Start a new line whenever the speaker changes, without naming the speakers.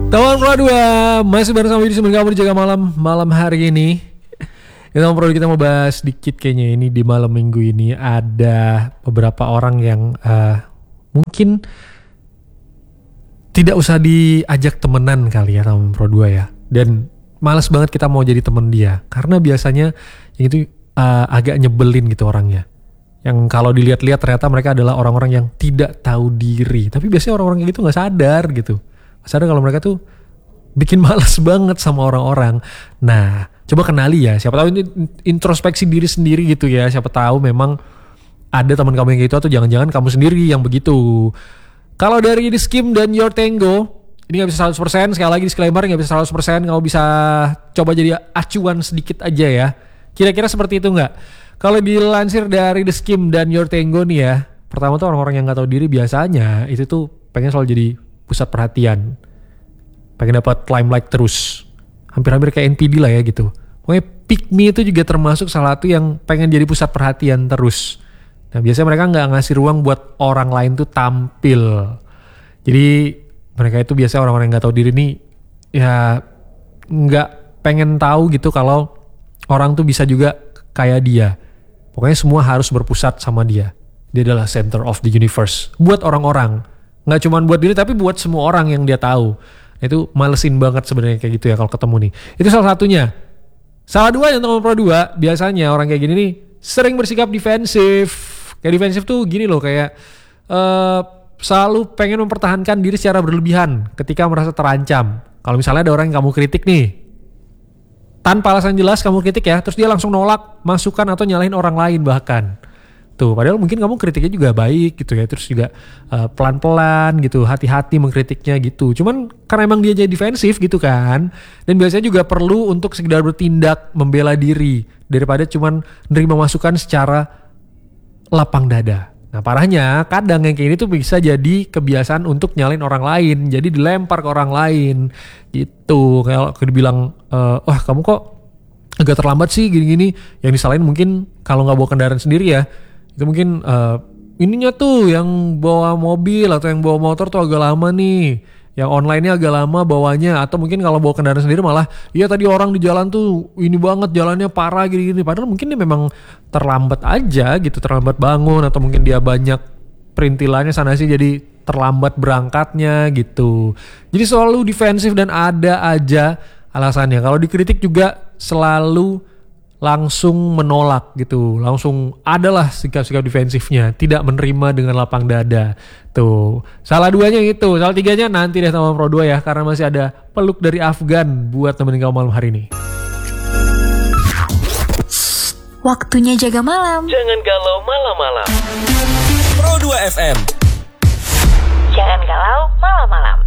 Teman Pro 2 masih bareng sama Yudi kamu di Jaga Malam hari ini. Teman Pro, kita mau bahas dikit kayaknya ini di malam minggu ini ada beberapa orang yang mungkin tidak usah diajak temenan kali ya teman Pro 2 ya. Dan malas banget kita mau jadi temen dia karena biasanya yang itu agak nyebelin gitu orangnya. Yang kalau dilihat-lihat ternyata mereka adalah orang-orang yang tidak tahu diri. Tapi biasanya orang-orang kayak gitu gak sadar gitu. Sadar kalau mereka tuh bikin malas banget sama orang-orang. Nah, coba kenali ya. Siapa tahu ini introspeksi diri sendiri gitu ya. Siapa tahu memang ada teman kamu yang gitu atau jangan-jangan kamu sendiri yang begitu. Kalau dari The Scheme dan Your Tango, ini gak bisa 100%. Sekali lagi disclaimer, gak bisa 100%. Kamu bisa coba jadi acuan sedikit aja ya. Kira-kira seperti itu gak? Kalau dilansir dari The Scheme dan Your Tango nih ya, pertama tuh orang-orang yang gak tahu diri biasanya itu tuh pengen selalu jadi pusat perhatian, pengen dapat limelight terus, hampir-hampir kayak NPD lah ya gitu. Pokoknya pick me itu juga termasuk salah satu yang pengen jadi pusat perhatian terus. Nah biasanya mereka nggak ngasih ruang buat orang lain tuh tampil. Jadi mereka itu biasanya orang-orang yang nggak tahu diri nih ya nggak pengen tahu gitu kalau orang tuh bisa juga kayak dia. Pokoknya semua harus berpusat sama dia. Dia adalah center of the universe buat orang-orang. Nggak cuma buat diri tapi buat semua orang yang dia tahu. Itu malesin banget sebenarnya kayak gitu ya kalau ketemu nih. Itu salah satunya. Salah dua yang teman Pro 2 biasanya orang kayak gini nih sering bersikap defensif. Kayak defensif tuh gini loh, kayak selalu pengen mempertahankan diri secara berlebihan ketika merasa terancam. Kalau misalnya ada orang yang kamu kritik nih, tanpa alasan jelas kamu kritik ya, terus dia langsung nolak masukan atau nyalahin orang lain bahkan. Tuh, padahal mungkin kamu kritiknya juga baik gitu ya, terus juga pelan-pelan gitu, hati-hati mengkritiknya gitu. Cuman karena emang dia jadi defensif gitu kan, dan biasanya juga perlu untuk sekedar bertindak membela diri daripada cuman menerima masukan secara lapang dada. Nah parahnya kadang yang kayak ini tuh bisa jadi kebiasaan untuk nyalain orang lain, jadi dilempar ke orang lain gitu. Kayak dibilang, wah kamu kok agak terlambat sih gini-gini, yang disalahin mungkin kalau nggak bawa kendaraan sendiri ya. Itu mungkin ininya tuh yang bawa mobil atau yang bawa motor tuh agak lama nih, yang online-nya agak lama bawanya, atau mungkin kalau bawa kendaraan sendiri malah iya tadi orang di jalan tuh ini banget jalannya parah gini-gini, padahal mungkin dia memang terlambat aja gitu, terlambat bangun atau mungkin dia banyak perintilannya sana sih jadi terlambat berangkatnya gitu. Jadi selalu defensif dan ada aja alasannya. Kalau dikritik juga selalu langsung menolak gitu, langsung adalah sikap-sikap defensifnya, tidak menerima dengan lapang dada. Tuh, salah duanya itu, salah tiganya nanti deh sama Pro 2 ya, karena masih ada peluk dari Afgan buat temenin kamu malam hari ini.
Waktunya jaga malam.
Jangan galau malam-malam. Pro 2 FM.
Jangan galau malam-malam.